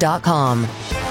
BloombergNews.com.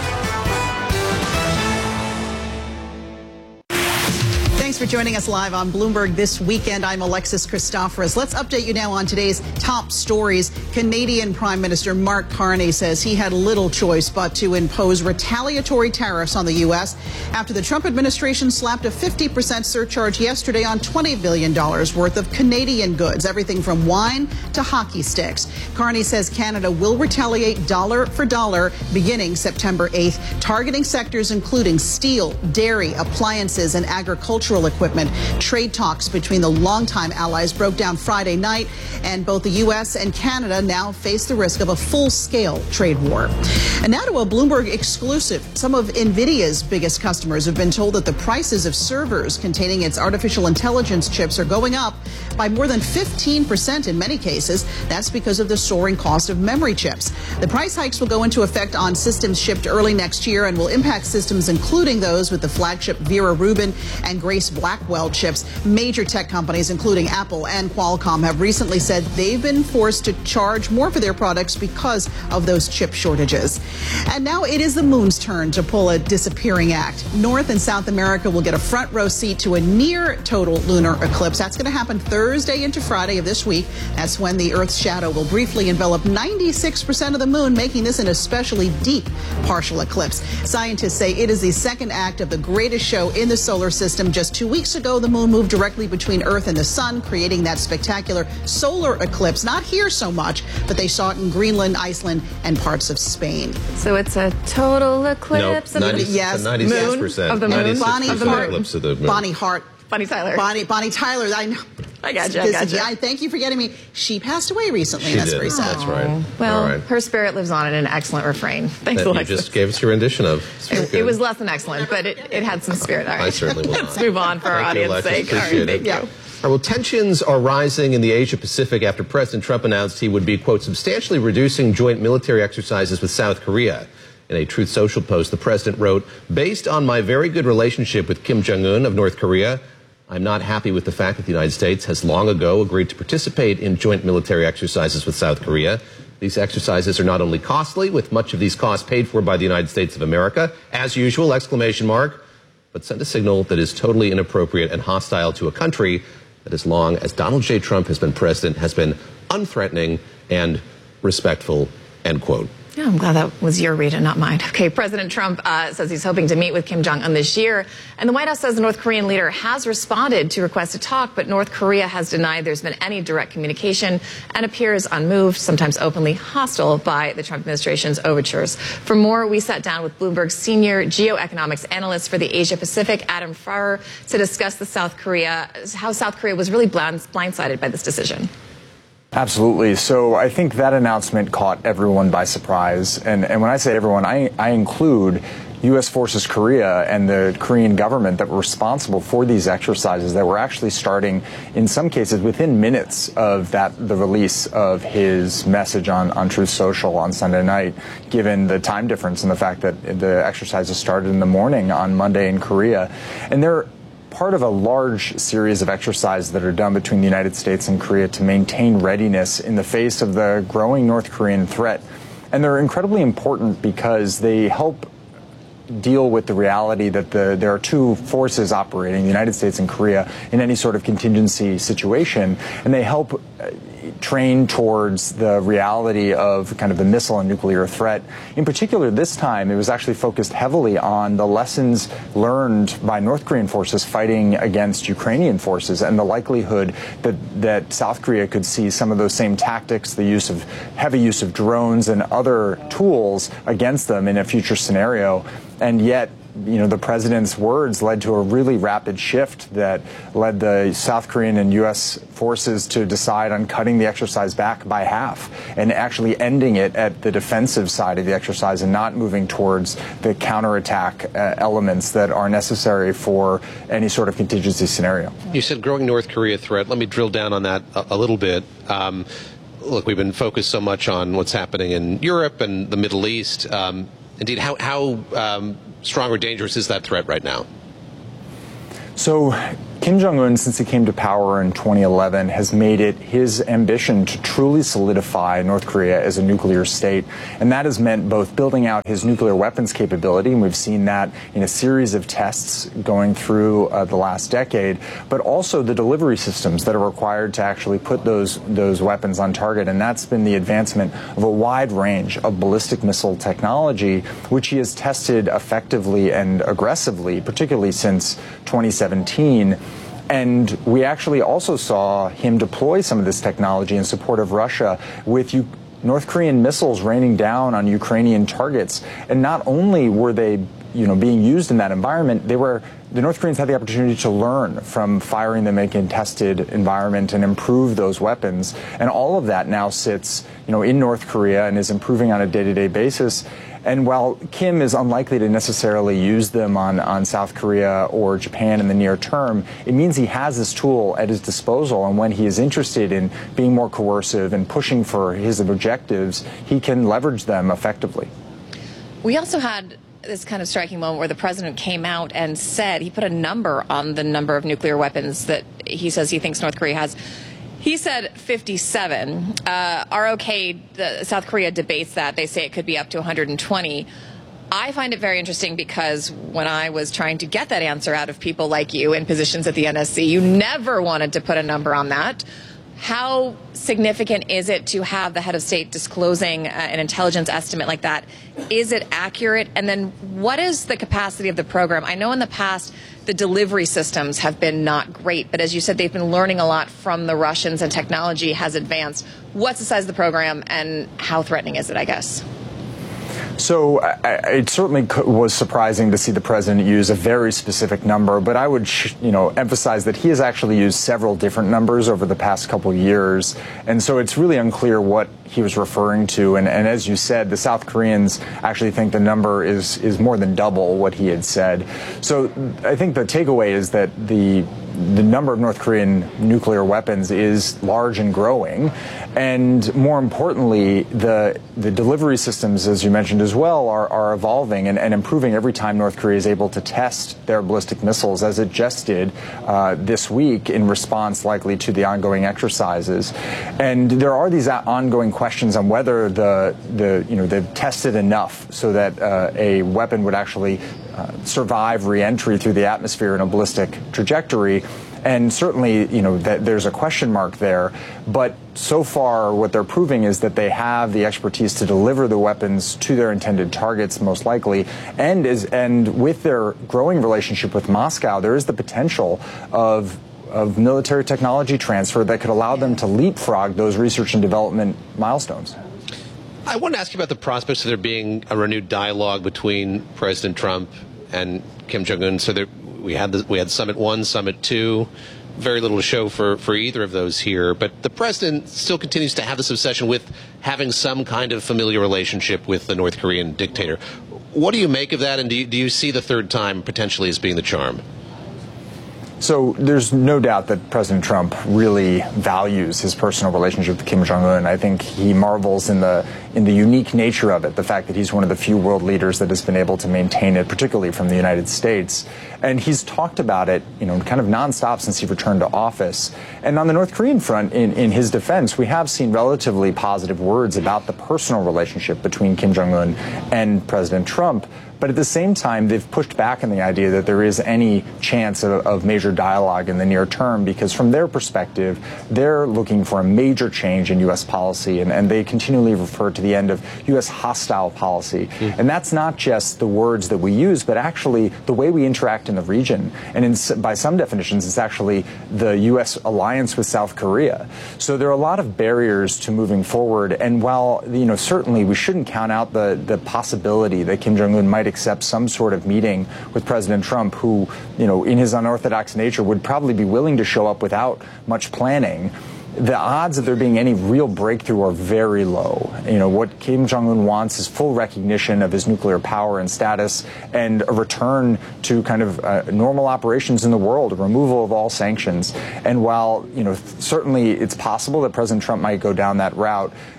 Thanks for joining us live on Bloomberg This Weekend. I'm Alexis Christoforous. Let's update you now on today's top stories. Canadian Prime Minister Mark Carney says he had little choice but to impose retaliatory tariffs on the U.S. after the Trump administration slapped a 50% surcharge yesterday on $20 billion worth of Canadian goods, everything from wine to hockey sticks. Carney says Canada will retaliate dollar for dollar beginning September 8th, targeting sectors including steel, dairy, appliances, and agricultural equipment. Trade talks between the longtime allies broke down Friday night, and both the U.S. and Canada now face the risk of a full-scale trade war. And now to a Bloomberg exclusive. Some of NVIDIA's biggest customers have been told that the prices of servers containing its artificial intelligence chips are going up by more than 15% in many cases. That's because of the soaring cost of memory chips. The price hikes will go into effect on systems shipped early next year and will impact systems including those with the flagship Vera Rubin and Grace Blackwell chips. Major tech companies, including Apple and Qualcomm, have recently said they've been forced to charge more for their products because of those chip shortages. And now it is the moon's turn to pull a disappearing act. North and South America will get a front row seat to a near total lunar eclipse. That's going to happen Thursday into Friday of this week. That's when the Earth's shadow will briefly envelop 96% of the moon, making this an especially deep partial eclipse. Scientists say it is the second act of the greatest show in the solar system. Just 2 weeks ago, the moon moved directly between Earth and the sun, creating that spectacular solar eclipse. Not here so much, but they saw it in Greenland, Iceland, and parts of Spain. So it's a total eclipse of the moon. Yes, 96%. Of the moon. Bonnie Hart. Eclipse of the moon. Bonnie Hart. Bonnie Tyler. Bonnie Tyler. I know. I got you. I thank you for getting me. She passed away recently. She That's did. very sad. That's right. Well, All right. her spirit lives on in an excellent refrain. Thanks, That Alexis. you just gave us your rendition of. It was less than excellent, but it had some spirit. All right. I certainly will. Let's move on for our Thank you, audience Alexis. sake. All right, Appreciate thank it. you. All right, well, tensions are rising in the Asia Pacific after President Trump announced he would be, quote, substantially reducing joint military exercises with South Korea. In a Truth Social post, the president wrote, based on my very good relationship with Kim Jong-un of North Korea, I'm not happy with the fact that the United States has long ago agreed to participate in joint military exercises with South Korea. These exercises are not only costly, with much of these costs paid for by the United States of America, as usual, exclamation mark, but send a signal that is totally inappropriate and hostile to a country that, as long as Donald J. Trump has been president, has been unthreatening and respectful, end quote. Yeah, I'm glad that was your read and not mine. Okay, President Trump says he's hoping to meet with Kim Jong-un this year. And the White House says the North Korean leader has responded to requests to talk, but North Korea has denied there's been any direct communication and appears unmoved, sometimes openly hostile by the Trump administration's overtures. For more, we sat down with Bloomberg's senior geoeconomics analyst for the Asia Pacific, Adam Farrer, to discuss how South Korea was really blindsided by this decision. Absolutely. So I think that announcement caught everyone by surprise. And when I say everyone, I include U.S. Forces Korea and the Korean government that were responsible for these exercises that were actually starting, in some cases, within minutes of the release of his message on Truth Social on Sunday night, given the time difference and the fact that the exercises started in the morning on Monday in Korea. And they're part of a large series of exercises that are done between the United States and Korea to maintain readiness in the face of the growing North Korean threat. And they're incredibly important because they help deal with the reality that there are two forces operating, the United States and Korea, in any sort of contingency situation. And they help train towards the reality of kind of the missile and nuclear threat. In particular, this time, it was actually focused heavily on the lessons learned by North Korean forces fighting against Ukrainian forces and the likelihood that South Korea could see some of those same tactics, the heavy use of drones and other tools against them in a future scenario. And yet, the president's words led to a really rapid shift that led the South Korean and U.S. forces to decide on cutting the exercise back by half and actually ending it at the defensive side of the exercise and not moving towards the counterattack elements that are necessary for any sort of contingency scenario. You said growing North Korea threat. Let me drill down on that a little bit. Look, we've been focused so much on what's happening in Europe and the Middle East. Indeed, how strong or dangerous is that threat right now? So Kim Jong-un, since he came to power in 2011, has made it his ambition to truly solidify North Korea as a nuclear state. And that has meant both building out his nuclear weapons capability, and we've seen that in a series of tests going through the last decade, but also the delivery systems that are required to actually put those weapons on target. And that's been the advancement of a wide range of ballistic missile technology, which he has tested effectively and aggressively, particularly since 2017. And we actually also saw him deploy some of this technology in support of Russia with North Korean missiles raining down on Ukrainian targets. And not only were they, being used in that environment, the North Koreans had the opportunity to learn from firing them in a contested environment and improve those weapons. And all of that now sits, in North Korea and is improving on a day-to-day basis. And while Kim is unlikely to necessarily use them on South Korea or Japan in the near term, it means he has this tool at his disposal. And when he is interested in being more coercive and pushing for his objectives, he can leverage them effectively. We also had this kind of striking moment where the president came out and said he put a number on the number of nuclear weapons that he says he thinks North Korea has. He said 57. ROK, South Korea debates that. They say it could be up to 120. I find it very interesting because when I was trying to get that answer out of people like you in positions at the NSC, you never wanted to put a number on that. How significant is it to have the head of state disclosing an intelligence estimate like that? Is it accurate? And then what is the capacity of the program? I know in the past the delivery systems have been not great, but as you said, they've been learning a lot from the Russians and technology has advanced. What's the size of the program and how threatening is it, I guess? So it certainly was surprising to see the president use a very specific number, but I would, emphasize that he has actually used several different numbers over the past couple of years, and so it's really unclear what he was referring to. And as you said, the South Koreans actually think the number is more than double what he had said. So I think the takeaway is that the number of North Korean nuclear weapons is large and growing. And more importantly, the delivery systems, as you mentioned as well, are evolving and improving every time North Korea is able to test their ballistic missiles, as it just did this week in response likely to the ongoing exercises. And there are these ongoing questions on whether they've tested enough so that a weapon would actually survive re-entry through the atmosphere in a ballistic trajectory. And certainly, that there's a question mark there. But so far, what they're proving is that they have the expertise to deliver the weapons to their intended targets, most likely. And with their growing relationship with Moscow, there is the potential of military technology transfer that could allow them to leapfrog those research and development milestones. I want to ask you about the prospects of there being a renewed dialogue between President Trump and Kim Jong-un. So we had Summit 1, Summit 2. Very little to show for either of those here. But the president still continues to have this obsession with having some kind of familiar relationship with the North Korean dictator. What do you make of that? And do you see the third time potentially as being the charm? So there's no doubt that President Trump really values his personal relationship with Kim Jong-un. I think he marvels in the unique nature of it, the fact that he's one of the few world leaders that has been able to maintain it, particularly from the United States. And he's talked about it, kind of nonstop since he returned to office. And on the North Korean front, in his defense, we have seen relatively positive words about the personal relationship between Kim Jong-un and President Trump. But at the same time, they've pushed back on the idea that there is any chance of major dialogue in the near term, because from their perspective, they're looking for a major change in U.S. policy, and they continually refer to the end of U.S. hostile policy. And that's not just the words that we use, but actually the way we interact in the region. And by some definitions, it's actually the U.S. alliance with South Korea. So there are a lot of barriers to moving forward. And while, certainly we shouldn't count out the possibility that Kim Jong-un might accept some sort of meeting with President Trump, who, in his unorthodox nature, would probably be willing to show up without much planning, the odds of there being any real breakthrough are very low. What Kim Jong-un wants is full recognition of his nuclear power and status and a return to kind of normal operations in the world, a removal of all sanctions. And while, certainly it's possible that President Trump might go down that route,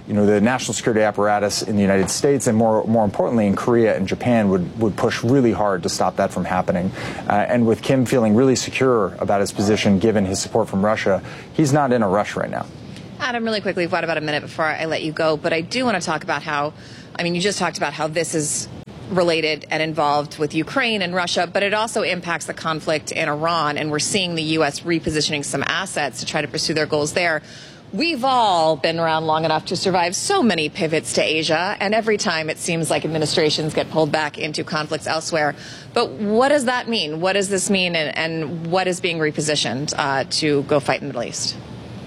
the national security apparatus in the United States and more importantly in Korea and Japan would push really hard to stop that from happening. And with Kim feeling really secure about his position given his support from Russia, he's not in a rush right now. Adam, really quickly, we've got about a minute before I let you go, but I do want to talk about how, you just talked about how this is related and involved with Ukraine and Russia, but it also impacts the conflict in Iran, and we're seeing the U.S. repositioning some assets to try to pursue their goals there. We've all been around long enough to survive so many pivots to Asia, and every time it seems like administrations get pulled back into conflicts elsewhere. But what does that mean? What does this mean, and what is being repositioned to go fight in the Middle East?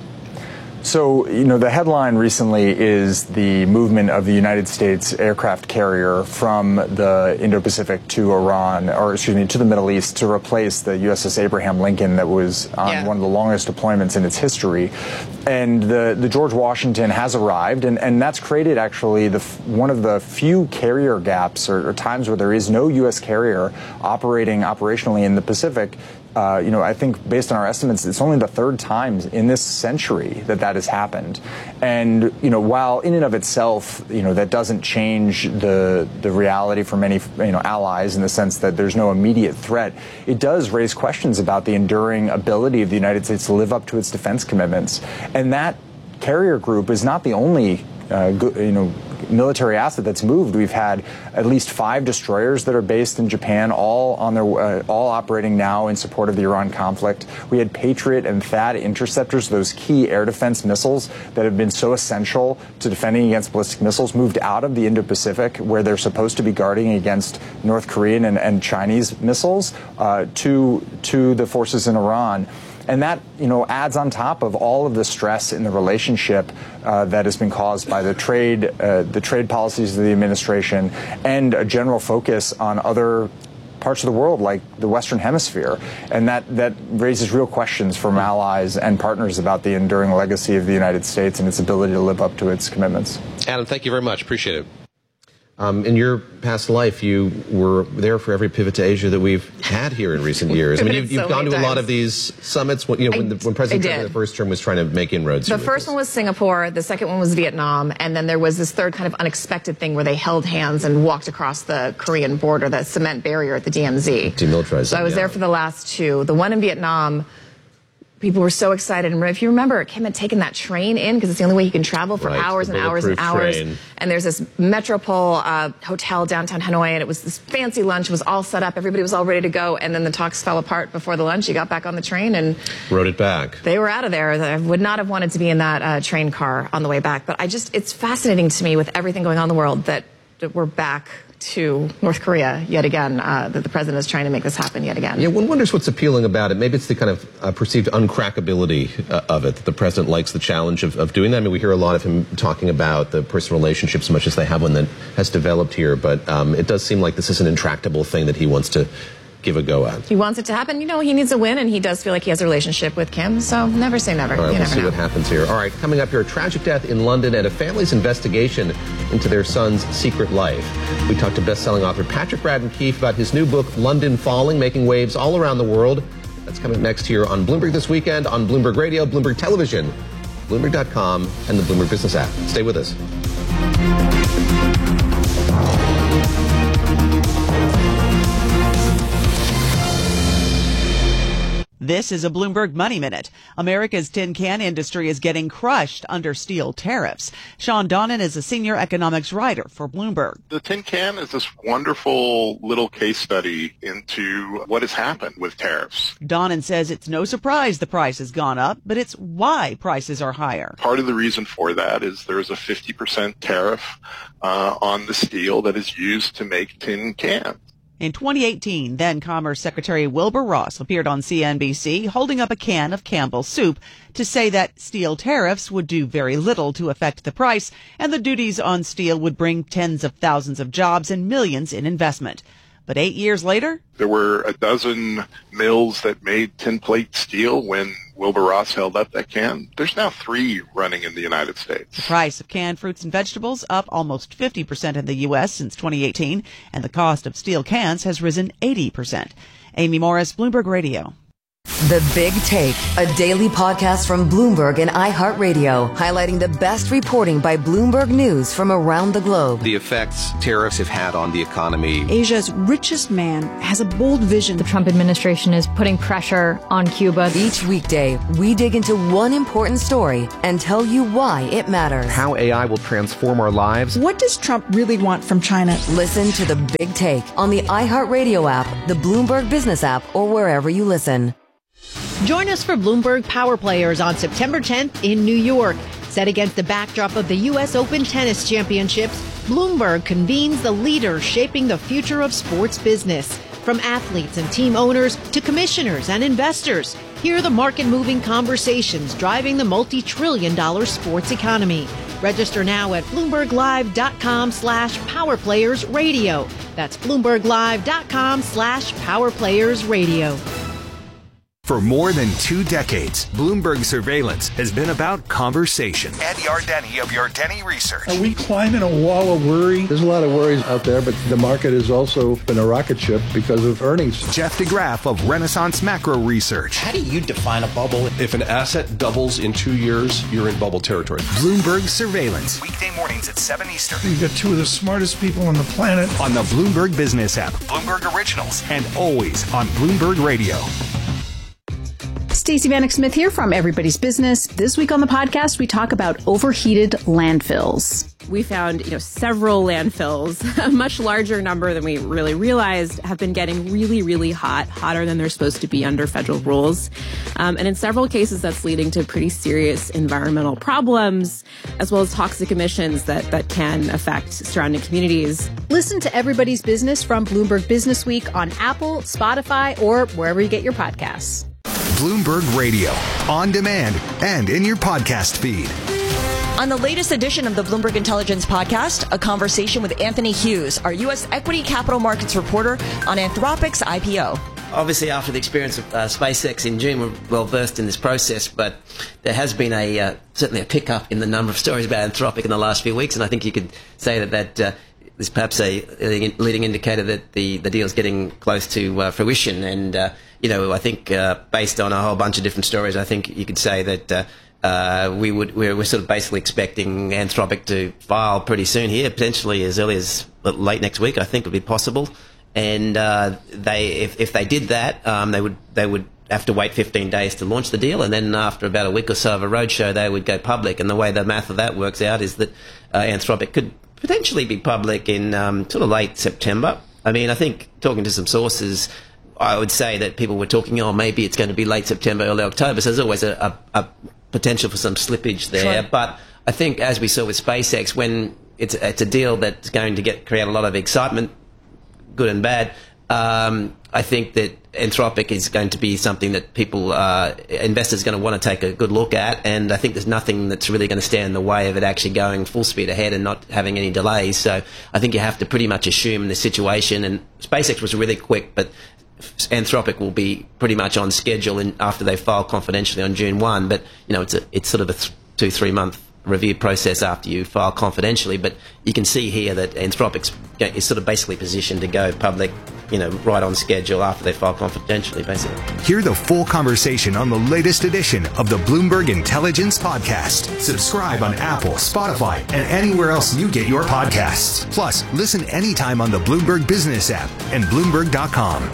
So, the headline recently is the movement of the United States aircraft carrier from the Indo-Pacific to to the Middle East to replace the USS Abraham Lincoln that was on one of the longest deployments in its history. And the George Washington has arrived, and that's created actually one of the few carrier gaps or times where there is no U.S. carrier operating operationally in the Pacific. I think based on our estimates, it's only the third time in this century that has happened. And, while in and of itself, that doesn't change the reality for many, allies in the sense that there's no immediate threat, it does raise questions about the enduring ability of the United States to live up to its defense commitments. And that carrier group is not the only military asset that's moved. We've had at least 5 destroyers that are based in Japan, all operating now in support of the Iran conflict. We had Patriot and THAAD interceptors, those key air defense missiles that have been so essential to defending against ballistic missiles, moved out of the Indo-Pacific, where they're supposed to be guarding against North Korean and Chinese missiles, to the forces in Iran. And that, adds on top of all of the stress in the relationship that has been caused by the trade policies of the administration and a general focus on other parts of the world like the Western Hemisphere. And that raises real questions from allies and partners about the enduring legacy of the United States and its ability to live up to its commitments. Adam, thank you very much. Appreciate it. In your past life, you were there for every pivot to Asia that we've had here in recent years. You've gone to a lot of these summits. When President Trump in the first term was trying to make inroads. The first one was Singapore. The second one was Vietnam. And then there was this third kind of unexpected thing where they held hands and walked across the Korean border, the cement barrier at the DMZ. Demilitarized. So I was there for the last 2. The one in Vietnam, people were so excited. And if you remember, Kim had taken that train in because it's the only way you can travel for hours and hours and hours. Train. And there's this Metropole hotel downtown Hanoi, and it was this fancy lunch. It was all set up. Everybody was all ready to go. And then the talks fell apart before the lunch. You got back on the train and rode it back. They were out of there. I would not have wanted to be in that train car on the way back. But it's fascinating to me with everything going on in the world that we're back to North Korea yet again, that the president is trying to make this happen yet again. Yeah, one wonders what's appealing about it. Maybe it's the kind of perceived uncrackability of it, that the president likes the challenge of doing that. We hear a lot of him talking about the personal relationships, much as they have one that has developed here, but it does seem like this is an intractable thing that he wants to give a go at. He wants it to happen. He needs a win, and he does feel like he has a relationship with Kim, so never say never. All right, we'll see what happens here. All right, coming up here, a tragic death in London and a family's investigation into their son's secret life. We talked to best-selling author Patrick Radden Keefe about his new book, London Falling, making waves all around the world. That's coming next here on Bloomberg This Weekend, on Bloomberg Radio, Bloomberg Television, Bloomberg.com, and the Bloomberg Business app. Stay with us. This is a Bloomberg Money Minute. America's tin can industry is getting crushed under steel tariffs. Sean Donnan is a senior economics writer for Bloomberg. The tin can is this wonderful little case study into what has happened with tariffs. Donnan says it's no surprise the price has gone up, but it's why prices are higher. Part of the reason for that is there's a 50% tariff on the steel that is used to make tin cans. In 2018, then Commerce Secretary Wilbur Ross appeared on CNBC holding up a can of Campbell's soup to say that steel tariffs would do very little to affect the price, and the duties on steel would bring tens of thousands of jobs and millions in investment. But 8 years later, there were a dozen mills that made tin plate steel when Wilbur Ross held up that can. There's now 3 running in the United States. The price of canned fruits and vegetables up almost 50% in the U.S. since 2018, and the cost of steel cans has risen 80%. Amy Morris, Bloomberg Radio. The Big Take, a daily podcast from Bloomberg and iHeartRadio, highlighting the best reporting by Bloomberg News from around the globe. The effects tariffs have had on the economy. Asia's richest man has a bold vision. The Trump administration is putting pressure on Cuba. Each weekday, we dig into one important story and tell you why it matters. How AI will transform our lives. What does Trump really want from China? Listen to The Big Take on the iHeartRadio app, the Bloomberg Business app, or wherever you listen. Join us for Bloomberg Power Players on September 10th in New York. Set against the backdrop of the U.S. Open Tennis Championships, Bloomberg convenes the leaders shaping the future of sports business. From athletes and team owners to commissioners and investors, hear the market-moving conversations driving the multi-trillion-dollar sports economy. Register now at BloombergLive.com/PowerPlayersRadio. That's BloombergLive.com/PowerPlayersRadio. For more than 2 decades, Bloomberg Surveillance has been about conversation. Ed Yardeni of Yardeni Research. Are we climbing a wall of worry? There's a lot of worries out there, but the market has also been a rocket ship because of earnings. Jeff DeGraff of Renaissance Macro Research. How do you define a bubble? If an asset doubles in 2 years, you're in bubble territory. Bloomberg Surveillance. Weekday mornings at 7 Eastern. You've got 2 of the smartest people on the planet. On the Bloomberg Business app, Bloomberg Originals, and always on Bloomberg Radio. Stacey Vanek Smith here from Everybody's Business. This week on the podcast, we talk about overheated landfills. We found, several landfills, a much larger number than we really realized, have been getting really, really hot, hotter than they're supposed to be under federal rules. And in several cases, that's leading to pretty serious environmental problems, as well as toxic emissions that can affect surrounding communities. Listen to Everybody's Business from Bloomberg Business Week on Apple, Spotify, or wherever you get your podcasts. Bloomberg Radio, on demand and in your podcast feed. On the latest edition of the Bloomberg Intelligence Podcast, a conversation with Anthony Hughes, our U.S. equity capital markets reporter on Anthropic's IPO. Obviously, after the experience of SpaceX in June, we're well versed in this process, but there has been certainly a pickup in the number of stories about Anthropic in the last few weeks, and I think you could say that is perhaps a leading indicator that the deal is getting close to fruition. And I think based on a whole bunch of different stories, I think you could say that we're sort of basically expecting Anthropic to file pretty soon here, potentially as early as late next week. I think would be possible. And if they did that, they would have to wait 15 days to launch the deal, and then after about a week or so of a roadshow, they would go public. And the way the math of that works out is that Anthropic could potentially be public in sort of late September. I mean, I think talking to some sources, I would say that people were talking, maybe it's going to be late September, early October. So there's always a potential for some slippage there. Sure. But I think, as we saw with SpaceX, when it's a deal that's going to create a lot of excitement, good and bad, I think that Anthropic is going to be something that investors are going to want to take a good look at, and I think there's nothing that's really going to stand in the way of it actually going full speed ahead and not having any delays. So I think you have to pretty much assume the situation, and SpaceX was really quick, but Anthropic will be pretty much on schedule after they file confidentially on June 1, but it's sort of a 2-3 month review process after you file confidentially, but you can see here that Anthropic is sort of basically positioned to go public, right on schedule after they file confidentially, basically. Hear the full conversation on the latest edition of the Bloomberg Intelligence Podcast. Subscribe on Apple, Spotify, and anywhere else you get your podcasts. Plus, listen anytime on the Bloomberg Business app and Bloomberg.com.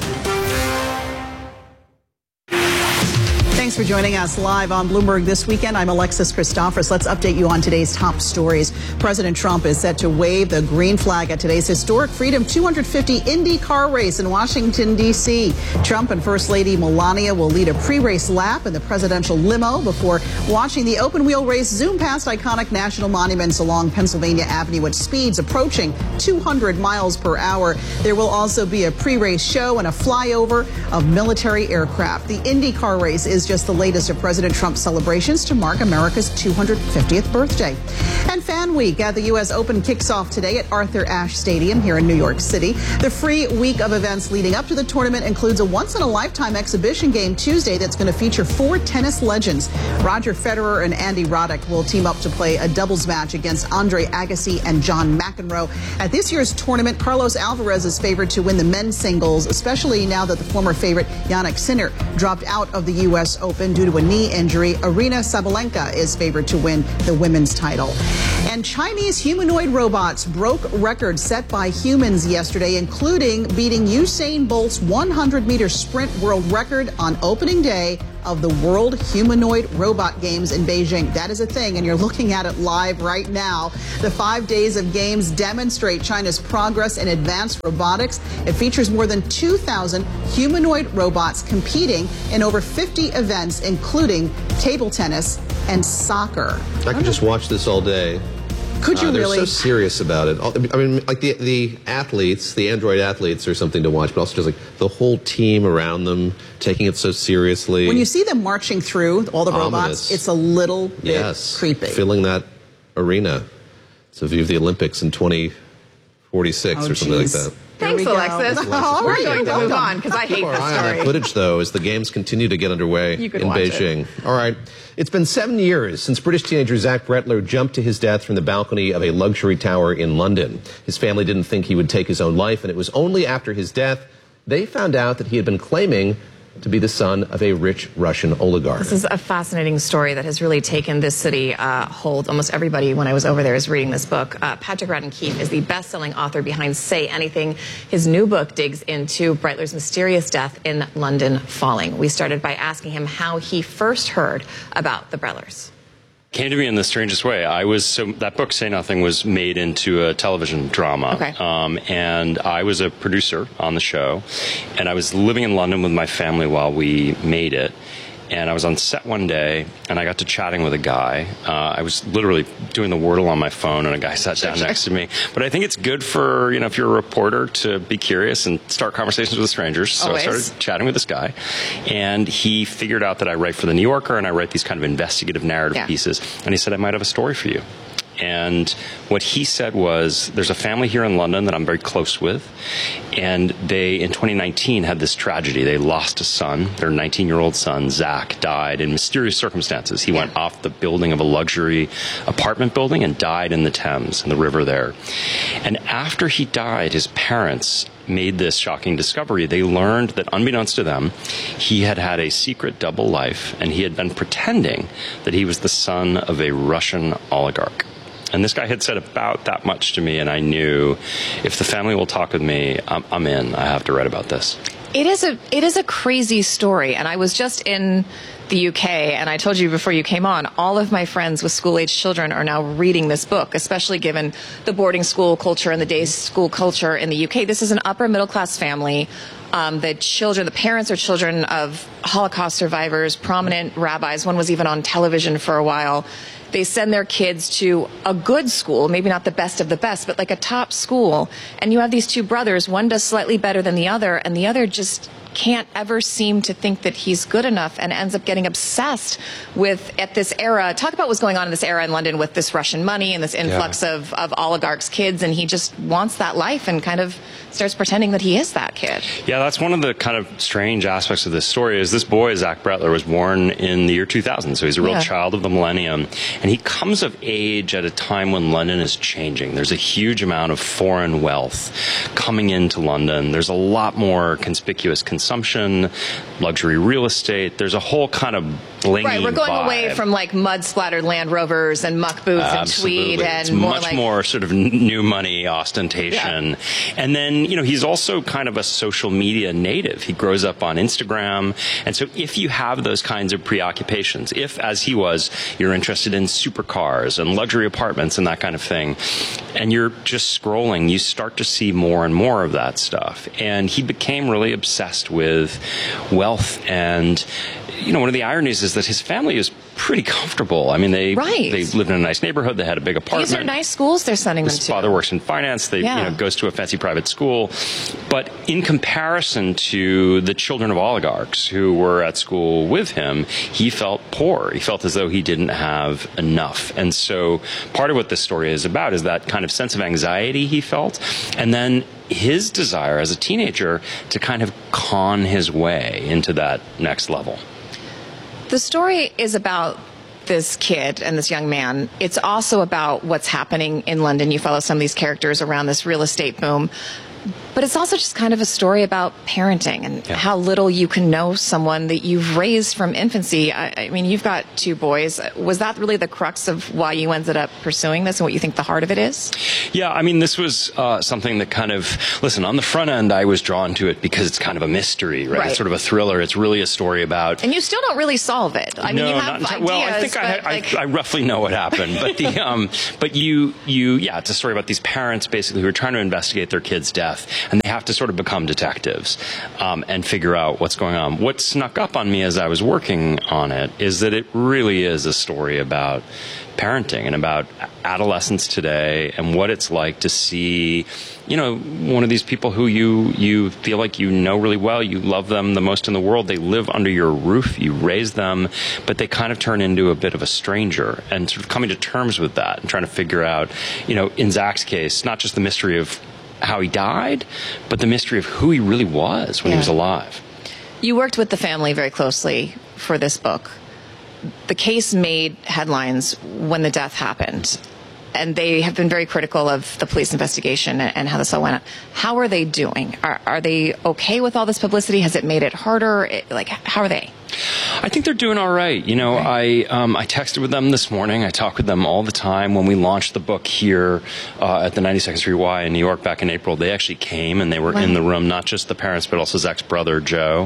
Thanks for joining us live on Bloomberg This Weekend. I'm Alexis Christoforous. Let's update you on today's top stories. President Trump is set to wave the green flag at today's historic Freedom 250 Indy car race in Washington, D.C. Trump and First Lady Melania will lead a pre-race lap in the presidential limo before watching the open-wheel race zoom past iconic national monuments along Pennsylvania Avenue at speeds approaching 200 miles per hour. There will also be a pre-race show and a flyover of military aircraft. The Indy car race is just just the latest of President Trump's celebrations to mark America's 250th birthday. And Fan Week at the U.S. Open kicks off today at Arthur Ashe Stadium here in New York City. The free week of events leading up to the tournament includes a once-in-a-lifetime exhibition game Tuesday that's going to feature 4 tennis legends. Roger Federer and Andy Roddick will team up to play a doubles match against Andre Agassi and John McEnroe. At this year's tournament, Carlos Alvarez is favored to win the men's singles, especially now that the former favorite Jannik Sinner dropped out of the U.S. Open due to a knee injury. Aryna Sabalenka is favored to win the women's title. And Chinese humanoid robots broke records set by humans yesterday, including beating Usain Bolt's 100-meter sprint world record on opening day of the World Humanoid Robot Games in Beijing. That is a thing, and you're looking at it live right now. The 5 days of games demonstrate China's progress in advanced robotics. It features more than 2,000 humanoid robots competing in over 50 events, including table tennis and soccer. I could just watch this all day. Could you really? They're so serious about it. I mean, like the athletes, the Android athletes are something to watch, but also just like the whole team around them taking it so seriously. When you see them marching through all the robots, ominous. It's a little bit creepy. Filling that arena. It's a view of the Olympics in 2046 or something like that. Thanks, Alexis. We're going to move on because I hate this Eye on that story. footage, though, as the games continue to get underway in Beijing. All right. It's been 7 years since British teenager Zach Brettler jumped to his death from the balcony of a luxury tower in London. His family didn't think he would take his own life, and it was only after his death they found out that he had been claiming to be the son of a rich Russian oligarch. This is a fascinating story that has really taken this city hold. Almost everybody, when I was over there, is reading this book. Patrick Radden Keefe is the best-selling author behind Say Anything. His new book digs into Breitler's mysterious death in London Falling. We started by asking him how he first heard about the Bretlers. Came to me in the strangest way. That book, Say Nothing, was made into a television drama. Okay. And I was a producer on the show. And I was living in London with my family while we made it. And I was on set one day, and I got to chatting with a guy. I was literally doing the Wordle on my phone, and a guy sat down next to me. But I think it's good for, if you're a reporter, to be curious and start conversations with strangers. So Always. I started chatting with this guy, and he figured out that I write for The New Yorker, and I write these kind of investigative narrative pieces. And he said, I might have a story for you. And what he said was, there's a family here in London that I'm very close with, and they, in 2019, had this tragedy. They lost a son. Their 19-year-old son, Zach, died in mysterious circumstances. He went off the building of a luxury apartment building and died in the Thames, in the river there. And after he died, his parents made this shocking discovery. They learned that, unbeknownst to them, he had had a secret double life, and he had been pretending that he was the son of a Russian oligarch. And this guy had said about that much to me, and I knew, if the family will talk with me, I'm in. I have to write about this. It is a crazy story, and I was just in the UK, and I told you before you came on, all of my friends with school-age children are now reading this book, especially given the boarding school culture and the day school culture in the UK. This is an upper-middle-class family. The parents are children of Holocaust survivors, prominent rabbis. One was even on television for a while. They send their kids to a good school, maybe not the best of the best, but like a top school. And you have these two brothers. One does slightly better than the other, and the other just can't ever seem to think that he's good enough and ends up getting obsessed with, at this era, talk about what's going on in this era in London with this Russian money and this influx of oligarchs' kids, and he just wants that life and kind of starts pretending that he is that kid. Yeah, that's one of the kind of strange aspects of this story is this boy, Zach Brettler, was born in the year 2000, so he's a real child of the millennium, and he comes of age at a time when London is changing. There's a huge amount of foreign wealth coming into London. There's a lot more conspicuous consumption, luxury real estate. There's a whole kind of blingy Right, we're going vibe. away from like mud-splattered Land Rovers and muck boots and tweed, and it's more much like more sort of new money ostentation. And then, he's also kind of a social media native. He grows up on Instagram. And so if you have those kinds of preoccupations, if, as he was, you're interested in supercars and luxury apartments and that kind of thing, and you're just scrolling, you start to see more and more of that stuff. And he became really obsessed with wealth and one of the ironies is that his family is pretty comfortable. I mean, they lived in a nice neighborhood. They had a big apartment. These are nice schools they're sending them to. His father works in finance. They, goes to a fancy private school. But in comparison to the children of oligarchs who were at school with him, he felt poor. He felt as though he didn't have enough. And so part of what this story is about is that kind of sense of anxiety he felt. And then his desire as a teenager to kind of con his way into that next level. The story is about this kid and this young man. It's also about what's happening in London. You follow some of these characters around this real estate boom. But it's also just kind of a story about parenting and how little you can know someone that you've raised from infancy. I mean, you've got 2 boys. Was that really the crux of why you ended up pursuing this and what you think the heart of it is? Yeah, I mean, this was something that kind of, listen, on the front end, I was drawn to it because it's kind of a mystery, right? It's sort of a thriller. It's really a story about... And you still don't really solve it. I mean, you have ideas, well, I think I roughly know what happened. But it's a story about these parents basically who are trying to investigate their kid's death. And they have to sort of become detectives and figure out what's going on. What snuck up on me as I was working on it is that it really is a story about parenting and about adolescence today and what it's like to see, one of these people who you feel like you know really well, you love them the most in the world, they live under your roof, you raise them, but they kind of turn into a bit of a stranger, and sort of coming to terms with that and trying to figure out, in Zach's case, not just the mystery of how he died, but the mystery of who he really was when he was alive. You worked with the family very closely for this book. The case made headlines when the death happened, and they have been very critical of the police investigation and how this all went. How are they doing? Are they okay with all this publicity? Has it made it harder? How are they? I think they're doing all right. I texted with them this morning. I talk with them all the time. When we launched the book here at the 92nd Street Y in New York back in April, they actually came and they were in the room, not just the parents, but also Zach's brother, Joe.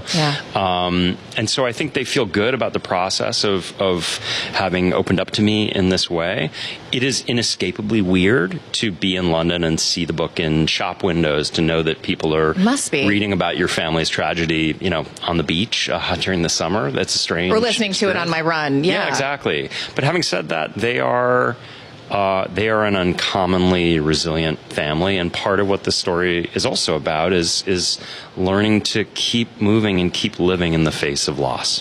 And so I think they feel good about the process of having opened up to me in this way. It is inescapably weird to be in London and see the book in shop windows, to know that people are reading about your family's tragedy, on the beach during the summer. That's a strange. Or listening to it on my run. Yeah, exactly. But having said that, they are an uncommonly resilient family, and part of what the story is also about is learning to keep moving and keep living in the face of loss.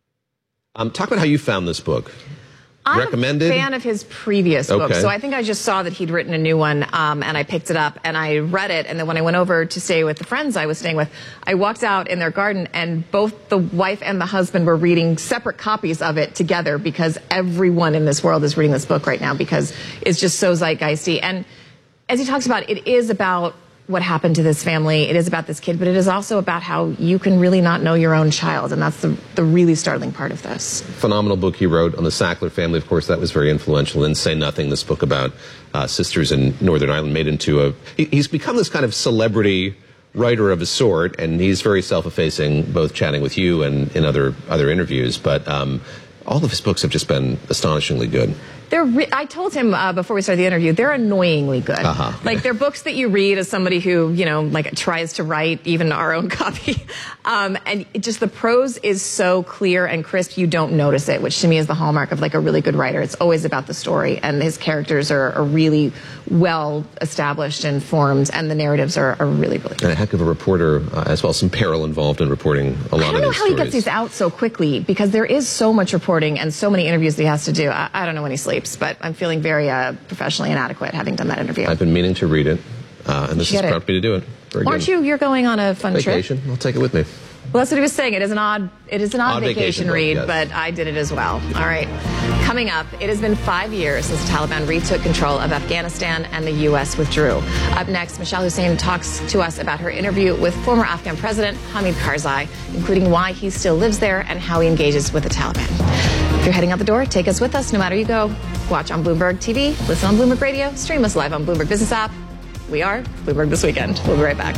Talk about how you found this book. I'm recommended? a fan of his previous book, so I think I just saw that he'd written a new one, and I picked it up, and I read it, and then when I went over to stay with the friends I was staying with, I walked out in their garden, and both the wife and the husband were reading separate copies of it together, because everyone in this world is reading this book right now, because it's just so zeitgeisty. And as he talks about, it is about what happened to this family. It is about this kid, but it is also about how you can really not know your own child, and that's the really startling part of this. Phenomenal book he wrote on the Sackler family. Of course, that was very influential. And Say Nothing, this book about sisters in Northern Ireland, made into he's become this kind of celebrity writer of a sort, and he's very self-effacing, both chatting with you and in other interviews. But all of his books have just been astonishingly good. I told him before we started the interview, they're annoyingly good. Like, they're books that you read as somebody who, tries to write even our own copy. And just the prose is so clear and crisp, you don't notice it, which to me is the hallmark of a really good writer. It's always about the story, and his characters are really well established and formed, and the narratives are really, really good. And a heck of a reporter as well. Some peril involved in reporting a lot of these stories. I don't know how he gets these out so quickly, because there is so much reporting and so many interviews that he has to do. I don't know when he sleeps, but I'm feeling very professionally inadequate having done that interview. I've been meaning to read it, and this has prompted me to do it. Very Aren't you? You're going on a fun vacation. trip? I'll take it with me. Well, that's what he was saying. It is an odd vacation read, yes. But I did it as well. All right. Coming up, it has been 5 years since the Taliban retook control of Afghanistan and the U.S. withdrew. Up next, Michelle Hussein talks to us about her interview with former Afghan President Hamid Karzai, including why he still lives there and how he engages with the Taliban. If you're heading out the door, take us with us no matter you go. Watch on Bloomberg TV, listen on Bloomberg Radio, stream us live on Bloomberg Business App. We are Bloomberg This Weekend. We'll be right back.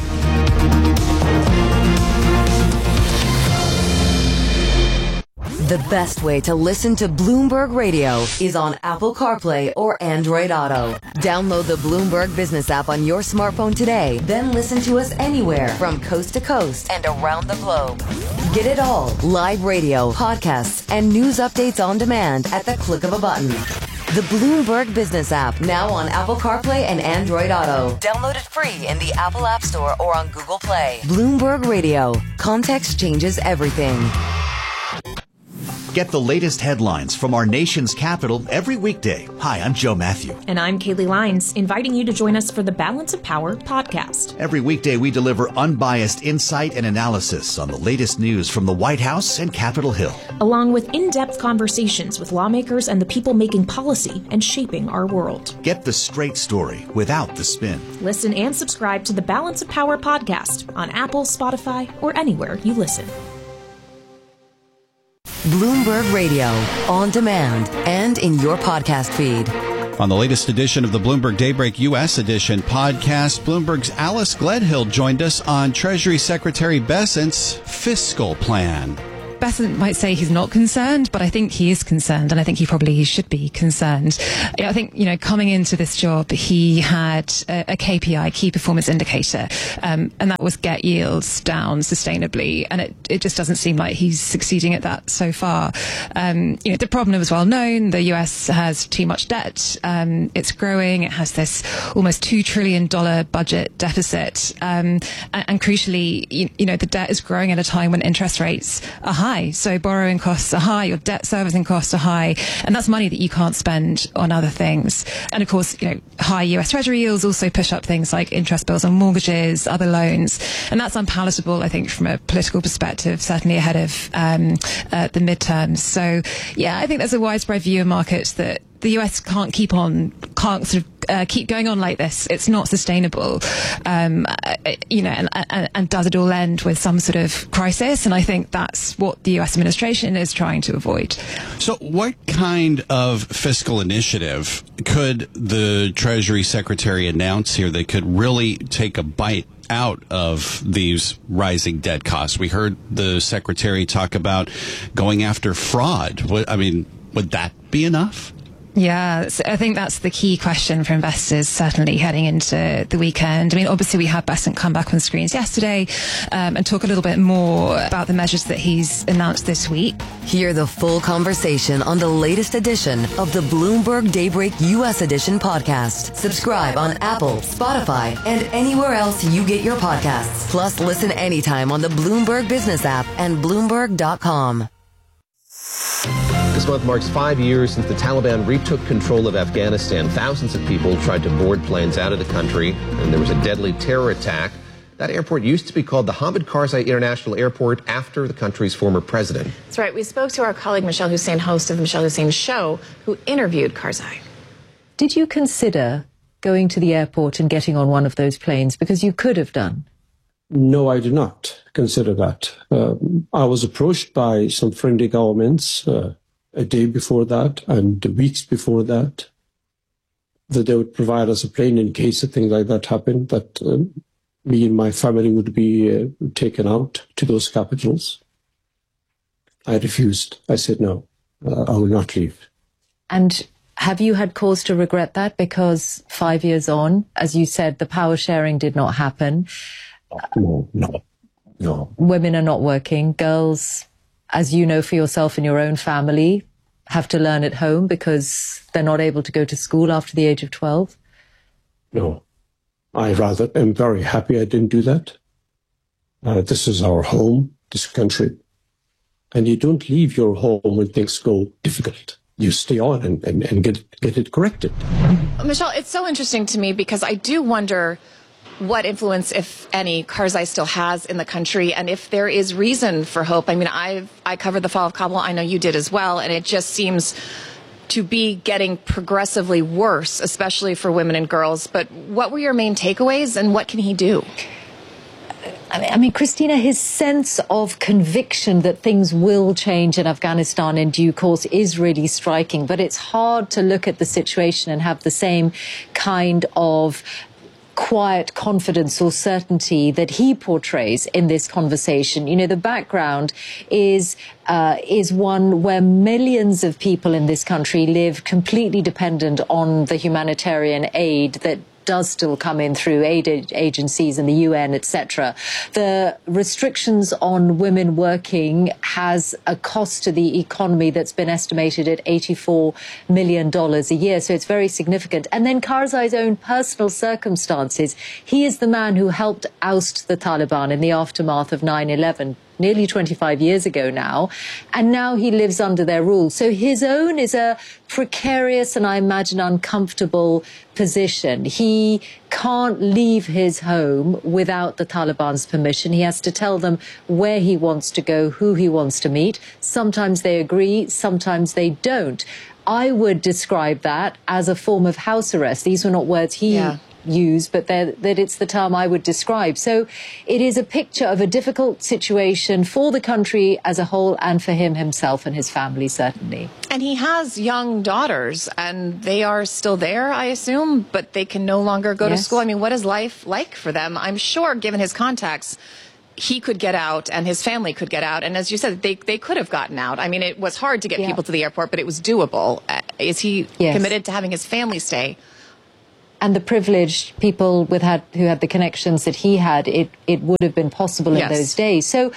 The best way to listen to Bloomberg Radio is on Apple CarPlay or Android Auto. Download the Bloomberg Business app on your smartphone today, then listen to us anywhere from coast to coast and around the globe. Get it all, live radio, podcasts, and news updates on demand at the click of a button. The Bloomberg Business app, now on Apple CarPlay and Android Auto. Download it free in the Apple App Store or on Google Play. Bloomberg Radio. Context changes everything. Get the latest headlines from our nation's capital every weekday. Hi, I'm Joe Matthew. And I'm Kaylee Lyons, inviting you to join us for the Balance of Power podcast. Every weekday, we deliver unbiased insight and analysis on the latest news from the White House and Capitol Hill, along with in-depth conversations with lawmakers and the people making policy and shaping our world. Get the straight story without the spin. Listen and subscribe to the Balance of Power podcast on Apple, Spotify, or anywhere you listen. Bloomberg Radio, on demand and in your podcast feed. On the latest edition of the Bloomberg Daybreak U.S. edition podcast, Bloomberg's Alice Gledhill joined us on Treasury Secretary Bessent's fiscal plan. Bessent might say he's not concerned, but I think he is concerned, and I think he probably should be concerned. I think, coming into this job, he had a KPI, key performance indicator, and that was get yields down sustainably, and it just doesn't seem like he's succeeding at that so far. The problem is well known. The US has too much debt. It's growing. It has this almost $2 trillion budget deficit, and crucially, the debt is growing at a time when interest rates are high. So borrowing costs are high, your debt servicing costs are high, and that's money that you can't spend on other things. And of course, high US Treasury yields also push up things like interest bills on mortgages, other loans, and that's unpalatable, I think, from a political perspective, certainly ahead of the midterms. So, yeah, I think there's a widespread view in markets that the US can't keep going on like this. It's not sustainable, and does it all end with some sort of crisis? And I think that's what the US administration is trying to avoid. So what kind of fiscal initiative could the Treasury Secretary announce here that could really take a bite out of these rising debt costs? We heard the Secretary talk about going after fraud. Would that be enough? Yeah, so I think that's the key question for investors, certainly heading into the weekend. Obviously, we had Bessent come back on screens yesterday and talk a little bit more about the measures that he's announced this week. Hear the full conversation on the latest edition of the Bloomberg Daybreak U.S. edition podcast. Subscribe on Apple, Spotify, and anywhere else you get your podcasts. Plus, listen anytime on the Bloomberg Business app and Bloomberg.com. This month marks 5 years since the Taliban retook control of Afghanistan. Thousands of people tried to board planes out of the country, and there was a deadly terror attack. That airport used to be called the Hamid Karzai International Airport after the country's former president. That's right. We spoke to our colleague Michelle Hussein, host of the Michelle Hussein Show, who interviewed Karzai. Did you consider going to the airport and getting on one of those planes? Because you could have done. No, I did not consider that. I was approached by some friendly governments a day before that and weeks before that they would provide us a plane in case a thing like that happened, that me and my family would be taken out to those capitals. I refused. I said, no, I will not leave. And have you had cause to regret that? Because 5 years on, as you said, the power sharing did not happen. No. Women are not working. Girls, as you know for yourself and your own family, have to learn at home because they're not able to go to school after the age of 12? No. I rather am very happy I didn't do that. This is our home, this country. And you don't leave your home when things go difficult. You stay on and get it corrected. Michelle, it's so interesting to me because I do wonder what influence, if any, Karzai still has in the country, and if there is reason for hope. I covered the fall of Kabul. I know you did as well, and it just seems to be getting progressively worse, especially for women and girls. But what were your main takeaways, and what can he do? Christina, his sense of conviction that things will change in Afghanistan in due course is really striking, but it's hard to look at the situation and have the same kind of quiet confidence or certainty that he portrays in this conversation. You know, the background is one where millions of people in this country live completely dependent on the humanitarian aid that does still come in through aid agencies and the UN, etc. The restrictions on women working has a cost to the economy that's been estimated at $84 million a year. So it's very significant. And then Karzai's own personal circumstances. He is the man who helped oust the Taliban in the aftermath of 9/11. Nearly 25 years ago now, and now he lives under their rule. So his own is a precarious and I imagine uncomfortable position. He can't leave his home without the Taliban's permission. He has to tell them where he wants to go, who he wants to meet. Sometimes they agree, sometimes they don't. I would describe that as a form of house arrest. These were not words he use, but that it's the term I would describe. So it is a picture of a difficult situation for the country as a whole and for him himself and his family, certainly. And he has young daughters, and they are still there, I assume, but they can no longer go to school. I mean, what is life like for them? I'm sure, given his contacts, he could get out and his family could get out. And as you said, they could have gotten out. I mean, it was hard to get people to the airport, but it was doable. Is he committed to having his family stay? And the privileged people who had the connections that he had, it would have been possible in those days. So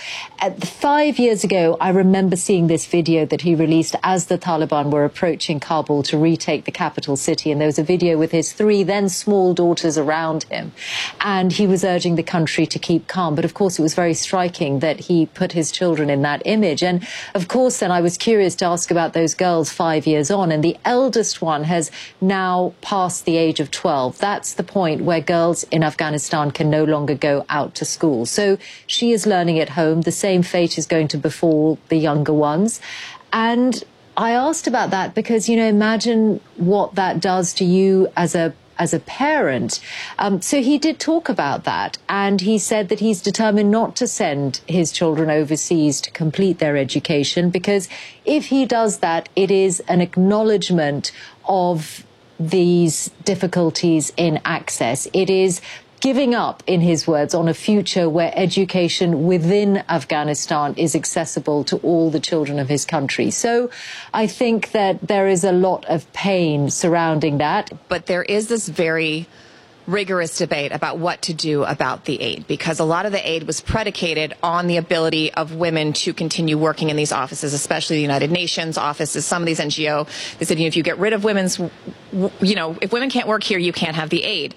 5 years ago, I remember seeing this video that he released as the Taliban were approaching Kabul to retake the capital city. And there was a video with his 3 then small daughters around him. And he was urging the country to keep calm. But of course, it was very striking that he put his children in that image. And of course, then I was curious to ask about those girls 5 years on. And the eldest one has now passed the age of 12. That's the point where girls in Afghanistan can no longer go out to school. So she is learning at home. The same fate is going to befall the younger ones. And I asked about that because, you know, imagine what that does to you as a parent. So he did talk about that, and he said that he's determined not to send his children overseas to complete their education, because if he does that, it is an acknowledgement of these difficulties in access. It is giving up, in his words, on a future where education within Afghanistan is accessible to all the children of his country. So I think that there is a lot of pain surrounding that. But there is this very rigorous debate about what to do about the aid, because a lot of the aid was predicated on the ability of women to continue working in these offices, especially the United Nations offices, some of these NGO. They said, you know, if you get rid of women's, you know, if women can't work here, you can't have the aid.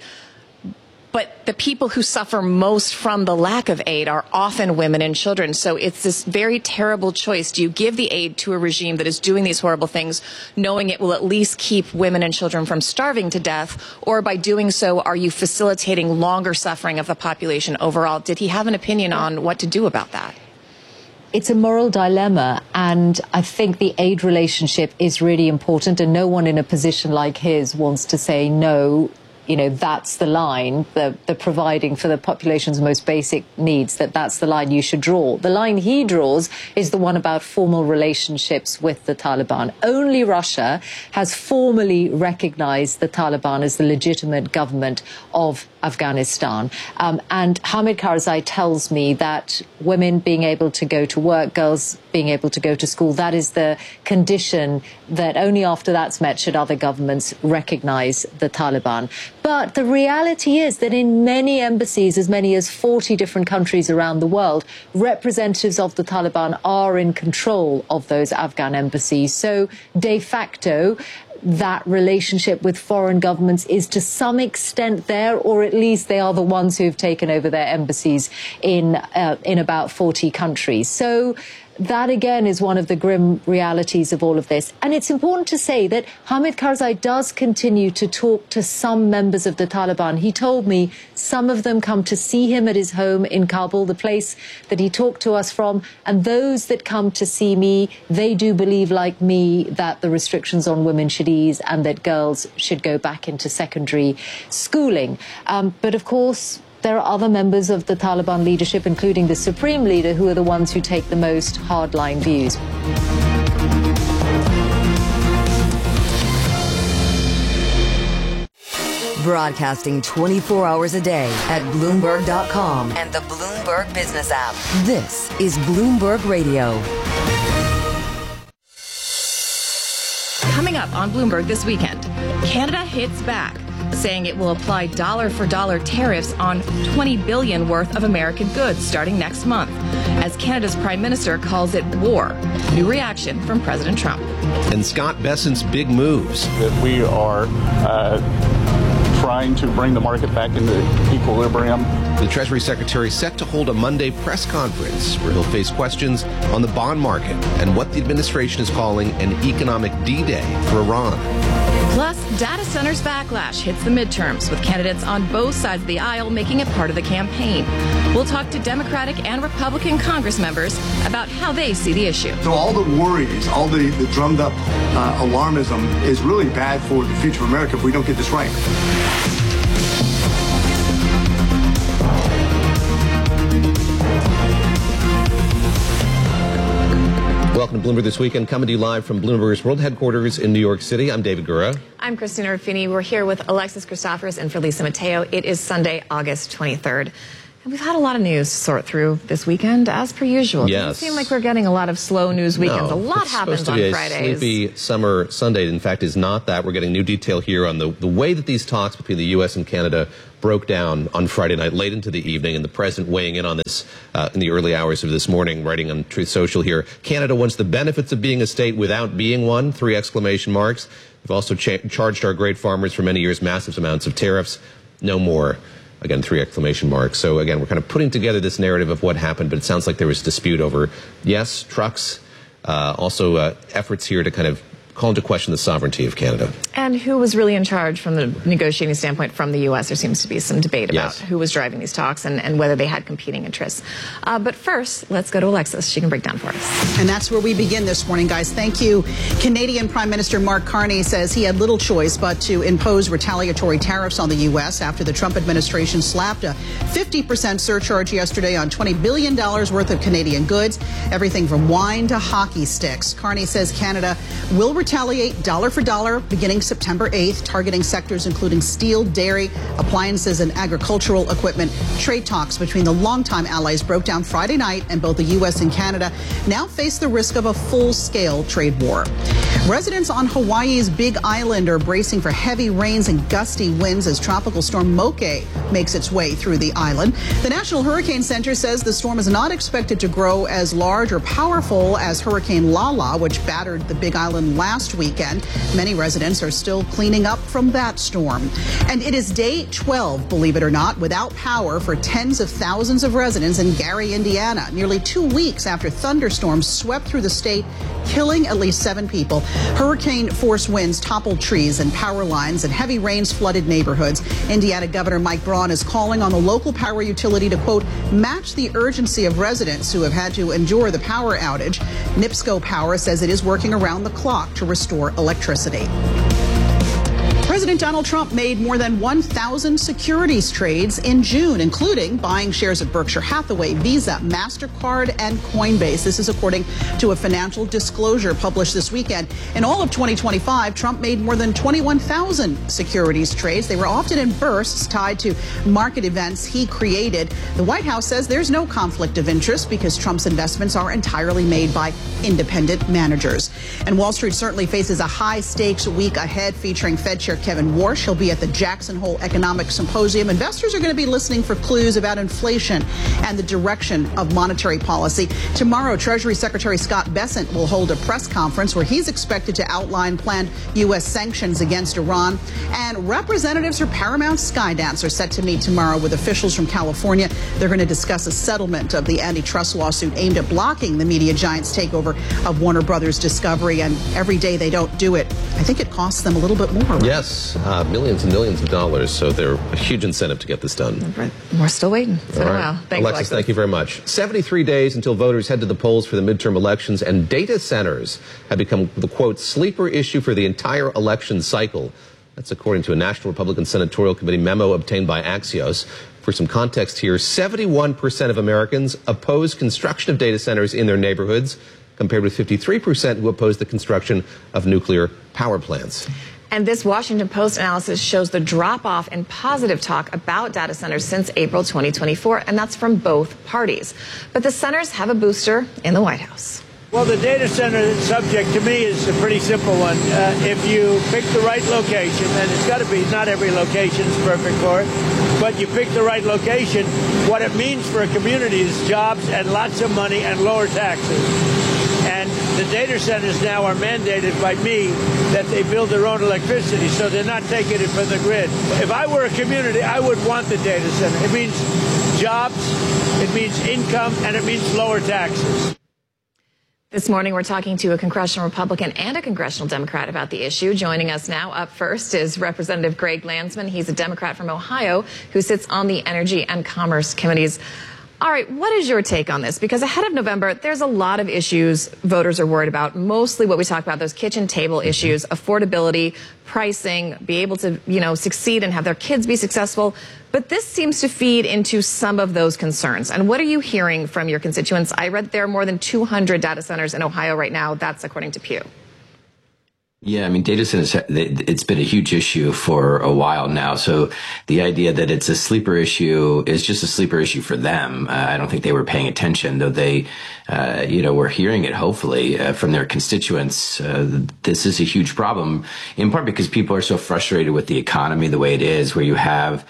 But the people who suffer most from the lack of aid are often women and children. So it's this very terrible choice. Do you give the aid to a regime that is doing these horrible things, knowing it will at least keep women and children from starving to death? Or by doing so, are you facilitating longer suffering of the population overall? Did he have an opinion on what to do about that? It's a moral dilemma, and I think the aid relationship is really important, and no one in a position like his wants to say no. You know, that's the line, the providing for the population's most basic needs, that's the line you should draw. The line he draws is the one about formal relationships with the Taliban. Only Russia has formally recognized the Taliban as the legitimate government of Afghanistan. And Hamid Karzai tells me that women being able to go to work, girls being able to go to school, that is the condition that only after that's met should other governments recognize the Taliban. But the reality is that in many embassies, as many as 40 different countries around the world, representatives of the Taliban are in control of those Afghan embassies. So de facto, that relationship with foreign governments is to some extent there, or at least they are the ones who have taken over their embassies in about 40 countries. So that, again, is one of the grim realities of all of this. And it's important to say that Hamid Karzai does continue to talk to some members of the Taliban. He told me some of them come to see him at his home in Kabul, the place that he talked to us from. And those that come to see me, they do believe, like me, that the restrictions on women should ease and that girls should go back into secondary schooling. But of course, there are other members of the Taliban leadership, including the supreme leader, who are the ones who take the most hardline views. Broadcasting 24 hours a day at Bloomberg.com and the Bloomberg Business app. This is Bloomberg Radio. Coming up on Bloomberg this weekend, Canada hits back, saying it will apply dollar-for-dollar tariffs on $20 billion worth of American goods starting next month, as Canada's Prime Minister calls it war. New reaction from President Trump. And Scott Bessent's big moves. That we are trying to bring the market back into equilibrium. The Treasury Secretary set to hold a Monday press conference where he'll face questions on the bond market and what the administration is calling an economic D-Day for Iran. Plus, data centers backlash hits the midterms, with candidates on both sides of the aisle making it part of the campaign. We'll talk to Democratic and Republican Congress members about how they see the issue. So all the worries, all the drummed up alarmism is really bad for the future of America if we don't get this right. Welcome to Bloomberg This Weekend, coming to you live from Bloomberg's world headquarters in New York City. I'm David Gura. I'm Christina Ruffini. We're here with Alexis Christoforous and for Lisa Mateo. It is Sunday, August 23rd. And we've had a lot of news to sort through this weekend, as per usual. Yes. It doesn't seem like we're getting a lot of slow news weekends. A lot happens on Fridays. It's supposed to be a sleepy summer Sunday. In fact, is not that. We're getting new detail here on the way that these talks between the U.S. and Canada broke down on Friday night, late into the evening, and the president weighing in on this in the early hours of this morning, writing on Truth Social here. Canada wants the benefits of being a state without being one, 3 exclamation marks. We've also charged our great farmers for many years massive amounts of tariffs. No more. Again, 3 exclamation marks. So again, we're kind of putting together this narrative of what happened, but it sounds like there was dispute over, yes, trucks, also efforts here to kind of call into question the sovereignty of Canada. And who was really in charge from the negotiating standpoint from the U.S.? There seems to be some debate about who was driving these talks and whether they had competing interests. But first, let's go to Alexis. She can break down for us. And that's where we begin this morning, guys. Thank you. Canadian Prime Minister Mark Carney says he had little choice but to impose retaliatory tariffs on the U.S. after the Trump administration slapped a 50% surcharge yesterday on $20 billion worth of Canadian goods, everything from wine to hockey sticks. Carney says Canada will retaliate dollar for dollar beginning September 8th, targeting sectors including steel, dairy, appliances, and agricultural equipment. Trade talks between the longtime allies broke down Friday night, and both the U.S. and Canada now face the risk of a full-scale trade war. Residents on Hawaii's Big Island are bracing for heavy rains and gusty winds as Tropical Storm Moke makes its way through the island. The National Hurricane Center says the storm is not expected to grow as large or powerful as Hurricane Lala, which battered the Big Island last weekend. Many residents are still cleaning up from that storm. And it is day 12, believe it or not, without power for tens of thousands of residents in Gary, Indiana, nearly 2 weeks after thunderstorms swept through the state, killing at least 7 people. Hurricane-force winds toppled trees and power lines, and heavy rains flooded neighborhoods. Indiana Governor Mike Braun is calling on the local power utility to, quote, match the urgency of residents who have had to endure the power outage. NIPSCO Power says it is working around the clock to restore electricity. President Donald Trump made more than 1,000 securities trades in June, including buying shares of Berkshire Hathaway, Visa, MasterCard, and Coinbase. This is according to a financial disclosure published this weekend. In all of 2025, Trump made more than 21,000 securities trades. They were often in bursts tied to market events he created. The White House says there's no conflict of interest because Trump's investments are entirely made by independent managers. And Wall Street certainly faces a high-stakes week ahead featuring Fed Chair Kevin Warsh. He'll be at the Jackson Hole Economic Symposium. Investors are going to be listening for clues about inflation and the direction of monetary policy. Tomorrow, Treasury Secretary Scott Bessent will hold a press conference where he's expected to outline planned U.S. sanctions against Iran. And representatives for Paramount Skydance are set to meet tomorrow with officials from California. They're going to discuss a settlement of the antitrust lawsuit aimed at blocking the media giant's takeover of Warner Brothers Discovery. And every day they don't do it, I think it costs them a little bit more. Right? Yes, millions and millions of dollars. So they're a huge incentive to get this done. We're still waiting. It's been a while. Thanks, Alexis, thank you very much. 73 days until voters head to the polls for the midterm elections, and data centers have become the, quote, sleeper issue for the entire election cycle. That's according to a National Republican Senatorial Committee memo obtained by Axios. For some context here, 71% of Americans oppose construction of data centers in their neighborhoods, compared with 53% who oppose the construction of nuclear power plants. And this Washington Post analysis shows the drop-off in positive talk about data centers since April 2024, and that's from both parties. But the centers have a booster in the White House. Well, the data center subject to me is a pretty simple one. If you pick the right location, and it's got to be, not every location is perfect for it, but you pick the right location, what it means for a community is jobs and lots of money and lower taxes. And the data centers now are mandated by me that they build their own electricity, so they're not taking it from the grid. If I were a community, I would want the data center. It means jobs, it means income, and it means lower taxes. This morning, we're talking to a congressional Republican and a congressional Democrat about the issue. Joining us now up first is Representative Greg Landsman. He's a Democrat from Ohio who sits on the Energy and Commerce Committees. All right, what is your take on this? Because ahead of November, there's a lot of issues voters are worried about. Mostly what we talk about, those kitchen table issues, affordability, pricing, be able to, succeed and have their kids be successful. But this seems to feed into some of those concerns. And what are you hearing from your constituents? I read there are more than 200 data centers in Ohio right now. That's according to Pew. Yeah, I mean, data centers, it's been a huge issue for a while now. So the idea that it's a sleeper issue is just a sleeper issue for them. I don't think they were paying attention, though they, were hearing it, hopefully, from their constituents. This is a huge problem, in part because people are so frustrated with the economy the way it is, where you have